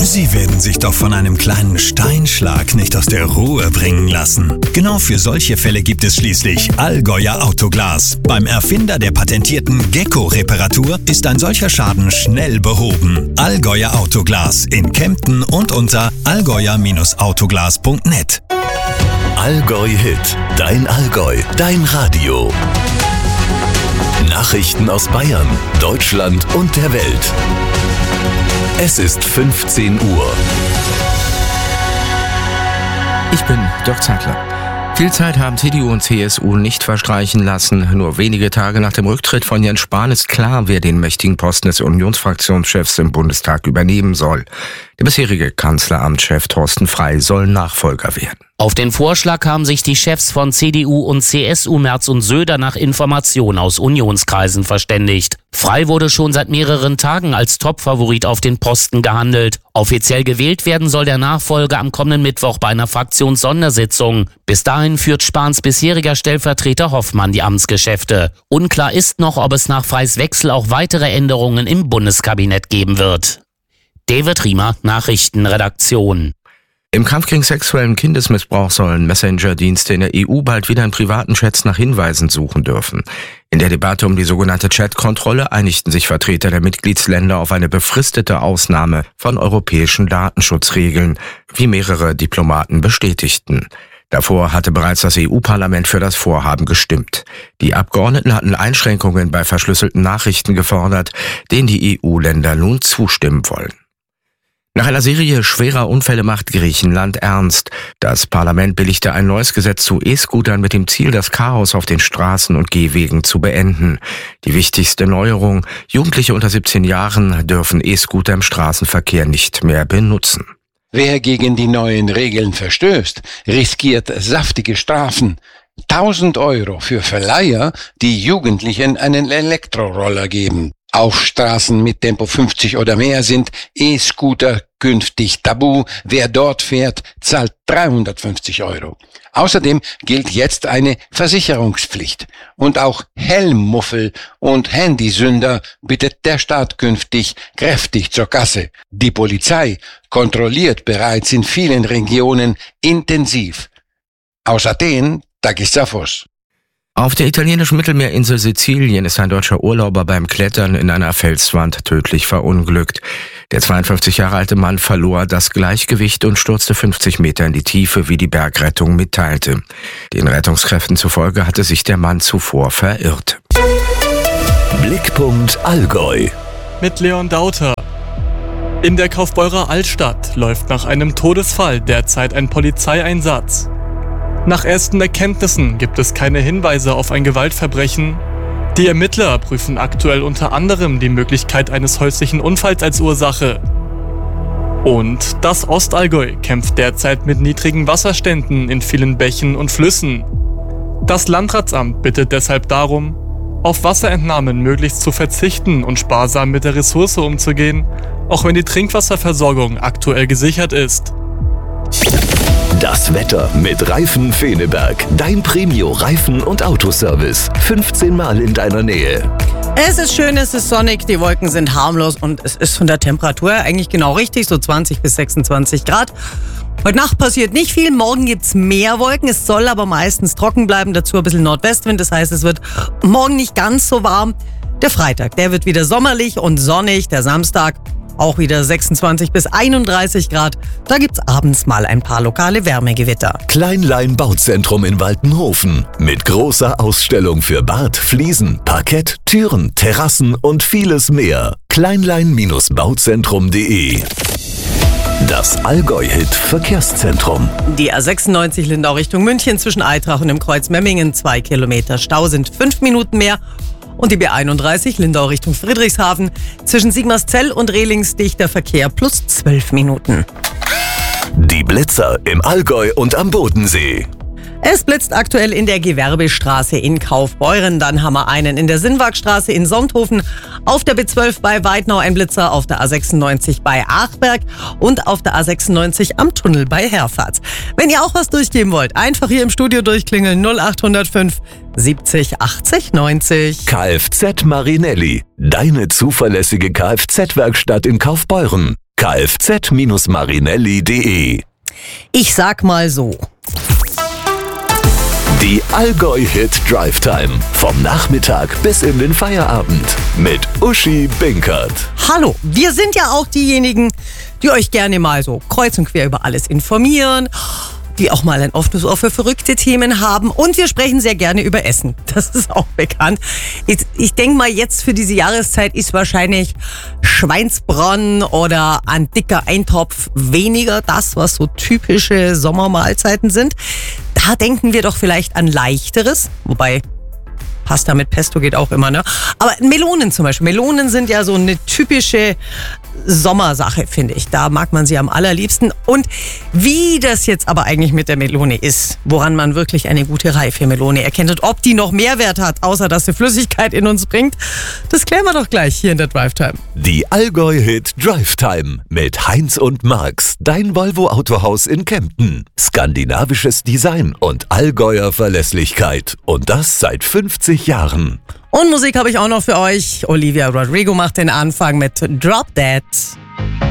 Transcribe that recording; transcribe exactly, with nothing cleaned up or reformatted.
Sie werden sich doch von einem kleinen Steinschlag nicht aus der Ruhe bringen lassen. Genau für solche Fälle gibt es schließlich Allgäuer Autoglas. Beim Erfinder der patentierten Gecko-Reparatur ist ein solcher Schaden schnell behoben. Allgäuer Autoglas in Kempten und unter allgäuer Autoglas punkt net. Allgäu Hit, dein Allgäu, dein Radio. Nachrichten aus Bayern, Deutschland und der Welt. Es ist fünfzehn Uhr. Ich bin Dirk Zeitler. Viel Zeit haben C D U und C S U nicht verstreichen lassen. Nur wenige Tage nach dem Rücktritt von Jens Spahn ist klar, wer den mächtigen Posten des Unionsfraktionschefs im Bundestag übernehmen soll. Der bisherige Kanzleramtschef Thorsten Frey soll Nachfolger werden. Auf den Vorschlag haben sich die Chefs von C D U und C S U, Merz und Söder, nach Informationen aus Unionskreisen verständigt. Frey wurde schon seit mehreren Tagen als Topfavorit auf den Posten gehandelt. Offiziell gewählt werden soll der Nachfolger am kommenden Mittwoch bei einer Fraktionssondersitzung. Bis dahin führt Spahns bisheriger Stellvertreter Hoffmann die Amtsgeschäfte. Unklar ist noch, ob es nach Freys Wechsel auch weitere Änderungen im Bundeskabinett geben wird. David Riemer, Nachrichtenredaktion. Im Kampf gegen sexuellen Kindesmissbrauch sollen Messenger-Dienste in der E U bald wieder in privaten Chats nach Hinweisen suchen dürfen. In der Debatte um die sogenannte Chat-Kontrolle einigten sich Vertreter der Mitgliedsländer auf eine befristete Ausnahme von europäischen Datenschutzregeln, wie mehrere Diplomaten bestätigten. Davor hatte bereits das E U-Parlament für das Vorhaben gestimmt. Die Abgeordneten hatten Einschränkungen bei verschlüsselten Nachrichten gefordert, denen die E U-Länder nun zustimmen wollen. Nach einer Serie schwerer Unfälle macht Griechenland ernst. Das Parlament billigte ein neues Gesetz zu E-Scootern mit dem Ziel, das Chaos auf den Straßen und Gehwegen zu beenden. Die wichtigste Neuerung: Jugendliche unter siebzehn Jahren dürfen E-Scooter im Straßenverkehr nicht mehr benutzen. Wer gegen die neuen Regeln verstößt, riskiert saftige Strafen. tausend Euro für Verleiher, die Jugendlichen einen Elektroroller geben. Auf Straßen mit Tempo fünfzig oder mehr sind E-Scooter künftig tabu. Wer dort fährt, zahlt dreihundertfünfzig Euro. Außerdem gilt jetzt eine Versicherungspflicht. Und auch Helmmuffel und Handysünder bittet der Staat künftig kräftig zur Kasse. Die Polizei kontrolliert bereits in vielen Regionen intensiv. Aus Athen, Takis Zaphos. Auf der italienischen Mittelmeerinsel Sizilien ist ein deutscher Urlauber beim Klettern in einer Felswand tödlich verunglückt. Der zweiundfünfzig Jahre alte Mann verlor das Gleichgewicht und stürzte fünfzig Meter in die Tiefe, wie die Bergrettung mitteilte. Den Rettungskräften zufolge hatte sich der Mann zuvor verirrt. Blickpunkt Allgäu. Mit Leon Dauter. In der Kaufbeurer Altstadt läuft nach einem Todesfall derzeit ein Polizeieinsatz. Nach ersten Erkenntnissen gibt es keine Hinweise auf ein Gewaltverbrechen. Die Ermittler prüfen aktuell unter anderem die Möglichkeit eines häuslichen Unfalls als Ursache. Und das Ostallgäu kämpft derzeit mit niedrigen Wasserständen in vielen Bächen und Flüssen. Das Landratsamt bittet deshalb darum, auf Wasserentnahmen möglichst zu verzichten und sparsam mit der Ressource umzugehen, auch wenn die Trinkwasserversorgung aktuell gesichert ist. Das Wetter mit Reifen Feneberg. Dein Premio-Reifen- und Autoservice. fünfzehn Mal in deiner Nähe. Es ist schön, es ist sonnig, die Wolken sind harmlos und es ist von der Temperatur eigentlich genau richtig, so zwanzig bis sechsundzwanzig Grad. Heute Nacht passiert nicht viel, morgen gibt's mehr Wolken, es soll aber meistens trocken bleiben, dazu ein bisschen Nordwestwind, das heißt, es wird morgen nicht ganz so warm. Der Freitag, der wird wieder sommerlich und sonnig, der Samstag auch wieder sechsundzwanzig bis einunddreißig Grad. Da gibt's abends mal ein paar lokale Wärmegewitter. Kleinlein Bauzentrum in Waltenhofen. Mit großer Ausstellung für Bad, Fliesen, Parkett, Türen, Terrassen und vieles mehr. kleinlein Bauzentrum punkt de. Das Allgäu-Hit Verkehrszentrum. Die A sechsundneunzig Lindau Richtung München zwischen Eitrach und dem Kreuz Memmingen. Zwei Kilometer Stau sind fünf Minuten mehr. Und die B einunddreißig Lindau Richtung Friedrichshafen zwischen Sigmarszell und Rehlings dichter Verkehr plus zwölf Minuten. Die Blitzer im Allgäu und am Bodensee. Es blitzt aktuell in der Gewerbestraße in Kaufbeuren. Dann haben wir einen in der Sinnwagstraße in Sonthofen, auf der B zwölf bei Weidnau ein Blitzer, auf der A sechsundneunzig bei Achberg und auf der A sechsundneunzig am Tunnel bei Herfahrt. Wenn ihr auch was durchgeben wollt, einfach hier im Studio durchklingeln null acht null fünf siebzig achtzig neunzig. Kfz Marinelli, deine zuverlässige Kfz-Werkstatt in Kaufbeuren. kfz marinelli punkt de. Ich sag mal so. Die Allgäu-Hit Drive Time. Vom Nachmittag bis in den Feierabend. Mit Uschi Binkert. Hallo, wir sind ja auch diejenigen, die euch gerne mal so kreuz und quer über alles informieren, die auch mal ein offenes Ohr für verrückte Themen haben. Und wir sprechen sehr gerne über Essen. Das ist auch bekannt. Ich, ich denke mal, jetzt für diese Jahreszeit ist wahrscheinlich Schweinsbraten oder ein dicker Eintopf weniger das, was so typische Sommermahlzeiten sind. Da denken wir doch vielleicht an Leichteres. Wobei, Pasta mit Pesto geht auch immer, ne? Aber Melonen zum Beispiel. Melonen sind ja so eine typische Sommersache, finde ich. Da mag man sie am allerliebsten. Und wie das jetzt aber eigentlich mit der Melone ist, woran man wirklich eine gute reife Melone erkennt und ob die noch Mehrwert hat, außer dass sie Flüssigkeit in uns bringt, das klären wir doch gleich hier in der Drive Time. Die Allgäu-Hit Drive Time mit Heinz und Marx, dein Volvo Autohaus in Kempten. Skandinavisches Design und Allgäuer Verlässlichkeit. Und das seit fünfzig Jahren. Und Musik habe ich auch noch für euch. Olivia Rodrigo macht den Anfang mit Drop That.